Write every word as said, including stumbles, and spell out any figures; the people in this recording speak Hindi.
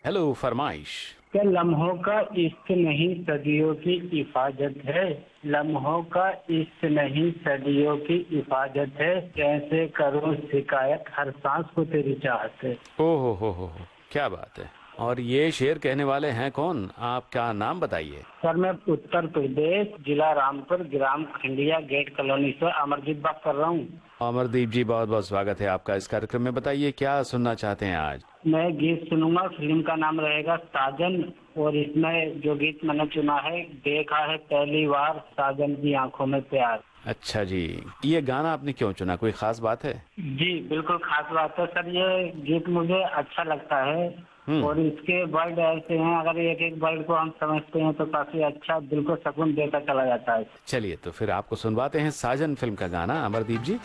हेलो फरमाइश। क्या लम्हों का इश्क नहीं सदियों की हिफाजत है। लम्हों का इश्क नहीं सदियों की हिफाजत है। कैसे करूं शिकायत हर सांस को तेरी चाहत है। ओ हो हो हो हो, क्या बात है। और ये शेर कहने वाले हैं कौन, आपका नाम बताइए। सर मैं उत्तर प्रदेश जिला रामपुर ग्राम खंडिया गेट कॉलोनी से अमरजीत बात कर रहा हूँ। अमरदीप जी, बहुत बहुत स्वागत है आपका इस कार्यक्रम में। बताइए क्या सुनना चाहते हैं आज। मैं गीत सुनूंगा, फिल्म का नाम रहेगा साजन। और इसमें जो गीत मैंने चुना है, देखा है पहली बार साजन की आंखों में प्यार। अच्छा जी, ये गाना आपने क्यों चुना, कोई खास बात है? जी बिल्कुल खास बात है सर, ये गीत मुझे अच्छा लगता है। हम्म। और इसके वर्ड ऐसे हैं, अगर एक एक वर्ड को हम समझते हैं तो काफी अच्छा दिल को सुकून देकर चला जाता है। चलिए तो फिर आपको सुनवाते हैं साजन फिल्म का गाना, अमरदीप जी।